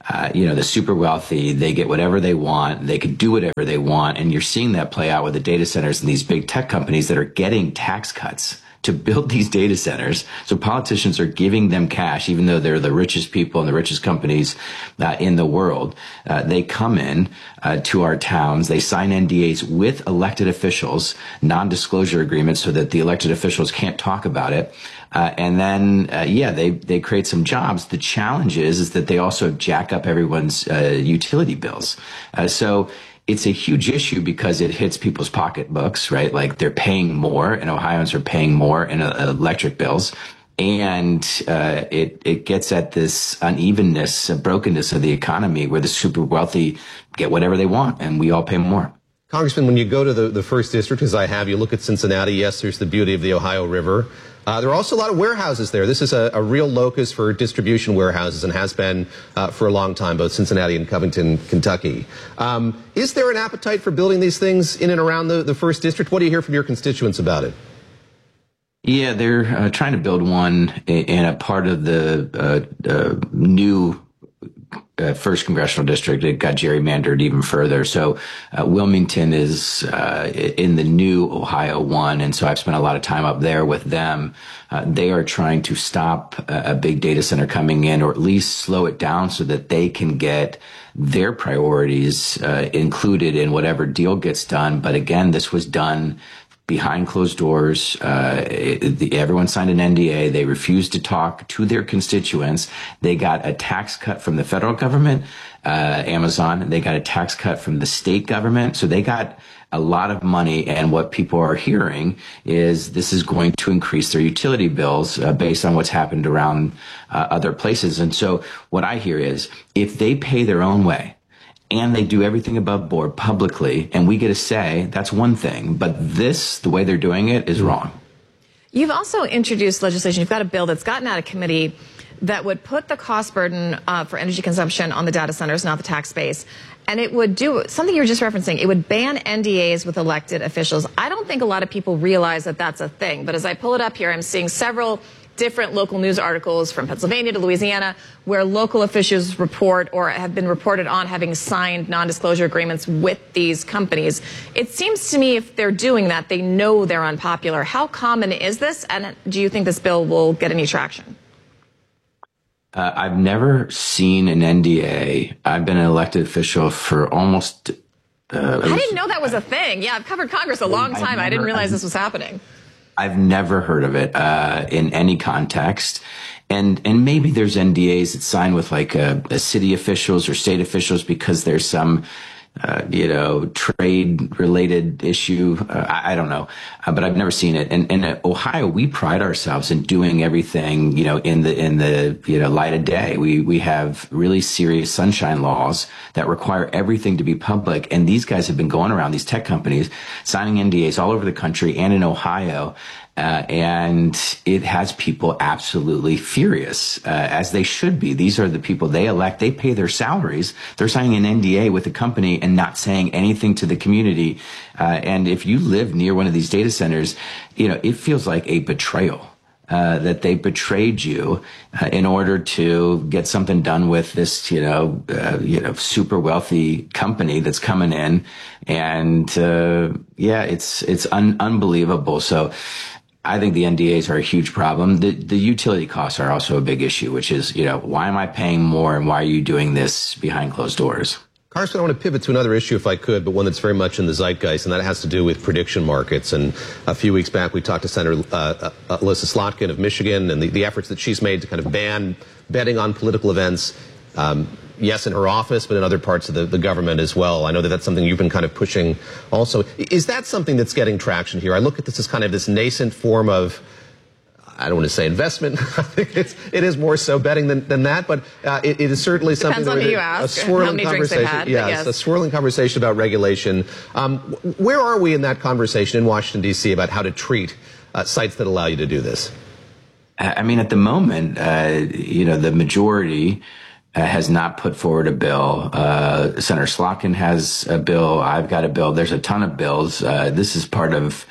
the super wealthy, they get whatever they want, they can do whatever they want. And you're seeing that play out with the data centers and these big tech companies that are getting tax cuts to build these data centers. So politicians are giving them cash, even though they're the richest people and the richest companies in the world. They come in to our towns. They sign NDAs with elected officials, non-disclosure agreements, so that the elected officials can't talk about it. And then, they create some jobs. The challenge is that they also jack up everyone's utility bills. So it's a huge issue because it hits people's pocketbooks, right? Like they're paying more, and Ohioans are paying more in electric bills. And it gets at this unevenness, brokenness of the economy, where the super wealthy get whatever they want and we all pay more. Congressman, when you go to the first district, as I have, you look at Cincinnati. Yes, there's the beauty of the Ohio River. There are also a lot of warehouses there. This is a real locus for distribution warehouses and has been for a long time, both Cincinnati and Covington, Kentucky. Is there an appetite for building these things in and around the first district? What do you hear from your constituents about it? Yeah, they're trying to build one in a part of the new first congressional district. It got gerrymandered even further. So Wilmington is in the new Ohio 1, and so I've spent a lot of time up there with them. They are trying to stop a big data center coming in, or at least slow it down so that they can get their priorities included in whatever deal gets done. But again, this was done behind closed doors. Everyone signed an NDA. They refused to talk to their constituents. They got a tax cut from the federal government, Amazon. They got a tax cut from the state government. So they got a lot of money. And what people are hearing is this is going to increase their utility bills based on what's happened around other places. And so what I hear is if they pay their own way, and they do everything above board publicly, and we get a say, that's one thing. But this, the way they're doing it, is wrong. You've also introduced legislation. You've got a bill that's gotten out of committee that would put the cost burden for energy consumption on the data centers, not the tax base. And it would do something you were just referencing. It would ban NDAs with elected officials. I don't think a lot of people realize that that's a thing. But as I pull it up here, I'm seeing several different local news articles from Pennsylvania to Louisiana where local officials report or have been reported on having signed non-disclosure agreements with these companies. It seems to me if they're doing that, they know they're unpopular. How common is this? And do you think this bill will get any traction? I've never seen an NDA. I've been an elected official for almost... I didn't know that was a thing. Yeah, I've covered Congress a long time. I didn't realize this was happening. I've never heard of it in any context. And maybe there's NDAs that sign with like city officials or state officials because there's some trade-related issue. I don't know, but I've never seen it. And in Ohio, we pride ourselves in doing everything, in the light of day. We have really serious sunshine laws that require everything to be public. And these guys have been going around, these tech companies, signing NDAs all over the country and in Ohio. And it has people absolutely furious, as they should be. These are the people they elect. They pay their salaries. They're signing an NDA with the company and not saying anything to the community. And if you live near one of these data centers, it feels like a betrayal. That they betrayed you in order to get something done with this, super wealthy company that's coming in, and it's unbelievable. So I think the NDAs are a huge problem. The utility costs are also a big issue, which is, why am I paying more and why are you doing this behind closed doors? Carson, I want to pivot to another issue if I could, but one that's very much in the zeitgeist, and that has to do with prediction markets. And a few weeks back, we talked to Senator Elissa Slotkin of Michigan and the efforts that she's made to kind of ban betting on political events. Yes, in her office, but in other parts of the government as well. I know that that's something you've been kind of pushing also. Is that something that's getting traction here? I look at this as kind of this nascent form of, I don't want to say investment. I think it is more so betting than that, but it is certainly something that you ask, a swirling how many drinks they've had, yes, a swirling conversation about regulation. Where are we in that conversation in Washington, D.C. about how to treat sites that allow you to do this? I mean, at the moment, the majority has not put forward a bill. Senator Slotkin has a bill. I've got a bill. There's a ton of bills. This is part of,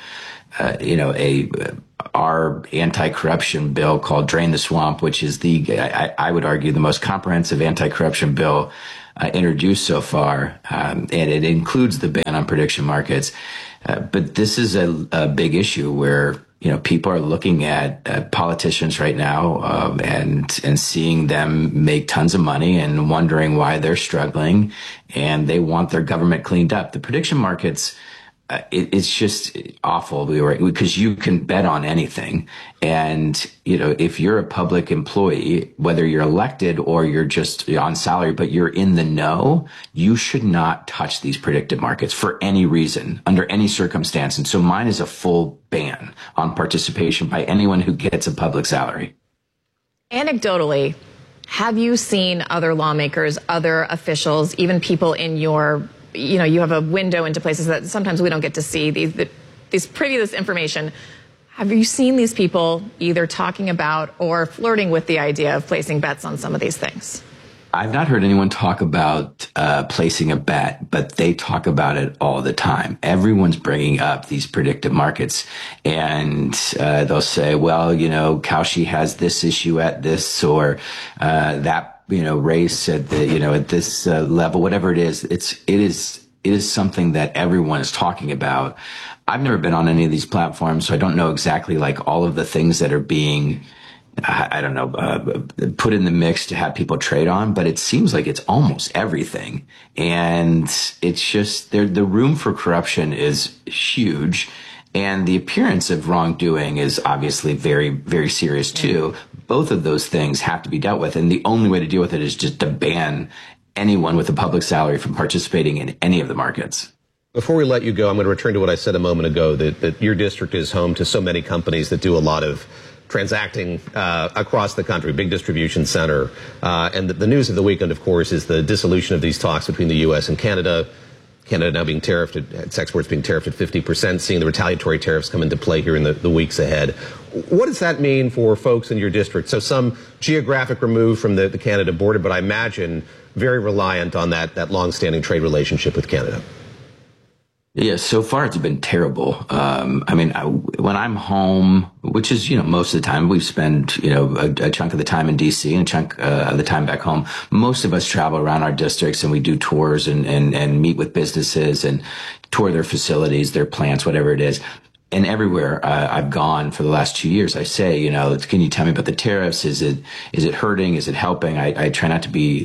our anti-corruption bill called Drain the Swamp, which is I would argue, the most comprehensive anti-corruption bill introduced so far. And it includes the ban on prediction markets. But this is a big issue where, people are looking at politicians right now, and seeing them make tons of money and wondering why they're struggling, and they want their government cleaned up. The prediction markets, it's just awful because you can bet on anything. And, if you're a public employee, whether you're elected or you're just on salary, but you're in the know, you should not touch these predictive markets for any reason, under any circumstance. And so mine is a full ban on participation by anyone who gets a public salary. Anecdotally, have you seen other lawmakers, other officials, even people in your you have a window into places that sometimes we don't get to see, these previous information. Have you seen these people either talking about or flirting with the idea of placing bets on some of these things? I've not heard anyone talk about placing a bet, but they talk about it all the time. Everyone's bringing up these predictive markets, and they'll say, well, Kaushi has this issue at this or that race at the, at this level, whatever it is, it is something that everyone is talking about. I've never been on any of these platforms, so I don't know exactly all of the things that are being, put in the mix to have people trade on, but it seems like it's almost everything. And it's just, the room for corruption is huge. And the appearance of wrongdoing is obviously very, very serious too. Both of those things have to be dealt with. And the only way to deal with it is just to ban anyone with a public salary from participating in any of the markets. Before we let you go, I'm going to return to what I said a moment ago, that your district is home to so many companies that do a lot of transacting across the country, big distribution center. And the news of the weekend, of course, is the dissolution of these talks between the U.S. and Canada. Canada now being tariffed, its exports being tariffed at 50%, seeing the retaliatory tariffs come into play here in the weeks ahead. What does that mean for folks in your district? So some geographic remove from the Canada border, but I imagine very reliant on that long-standing trade relationship with Canada. Yeah, so far it's been terrible. When I'm home, which is, most of the time, we spend, a chunk of the time in DC and a chunk of the time back home. Most of us travel around our districts and we do tours and meet with businesses and tour their facilities, their plants, whatever it is. And everywhere I've gone for the last 2 years, I say, can you tell me about the tariffs? Is it hurting? Is it helping? I try not to be,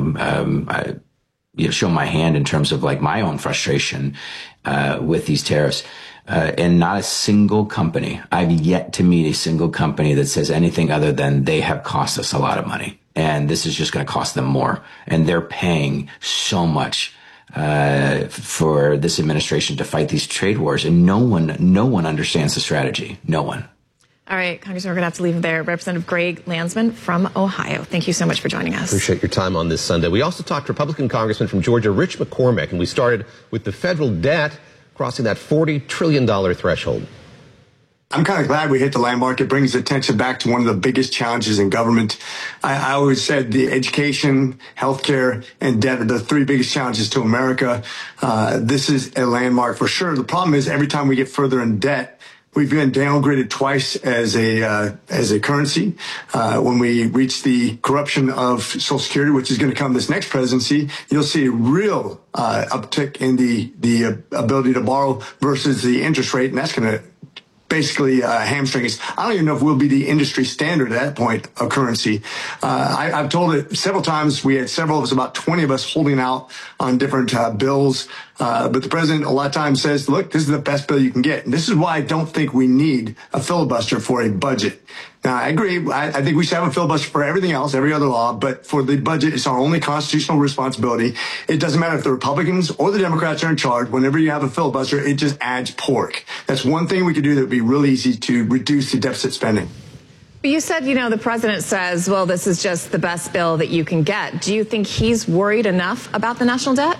show my hand in terms of my own frustration with these tariffs. And not a single company, I've yet to meet a single company that says anything other than they have cost us a lot of money. And this is just going to cost them more. And they're paying so much for this administration to fight these trade wars, and no one understands the strategy. No one. All right, Congressman, we're going to have to leave it there. Representative Greg Landsman from Ohio, thank you so much for joining us. Appreciate your time on this Sunday. We also talked to Republican Congressman from Georgia, Rich McCormick, and we started with the federal debt crossing that $40 trillion threshold. I'm kind of glad we hit the landmark. It brings attention back to one of the biggest challenges in government. I always said the education, healthcare, and debt are the three biggest challenges to America. This is a landmark for sure. The problem is every time we get further in debt, we've been downgraded twice as a currency. When we reach the corruption of Social Security, which is going to come this next presidency, you'll see a real uptick in the ability to borrow versus the interest rate, and that's going to basically hamstring us. I don't even know if we'll be the industry standard at that point of currency. I've told it several times. We had several of us, about 20 of us, holding out on different bills. But the president a lot of times says, look, this is the best bill you can get. And this is why I don't think we need a filibuster for a budget. Now, I agree. I think we should have a filibuster for everything else, every other law. But for the budget, it's our only constitutional responsibility. It doesn't matter if the Republicans or the Democrats are in charge. Whenever you have a filibuster, it just adds pork. That's one thing we could do that would be really easy to reduce the deficit spending. You said, the president says, well, this is just the best bill that you can get. Do you think he's worried enough about the national debt?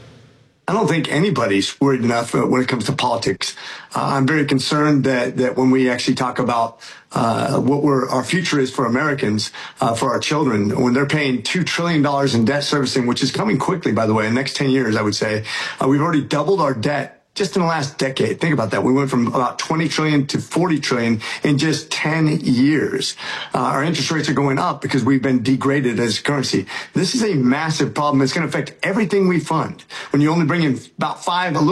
I don't think anybody's worried enough when it comes to politics. I'm very concerned that when we actually talk about what our future is for Americans, for our children, when they're paying $2 trillion in debt servicing, which is coming quickly, by the way, in the next 10 years, I would say, we've already doubled our debt just in the last decade. Think about that. We went from about 20 trillion to 40 trillion in just 10 years. Our interest rates are going up because we've been degraded as a currency. This is a massive problem. It's going to affect everything we fund. When you only bring in about a little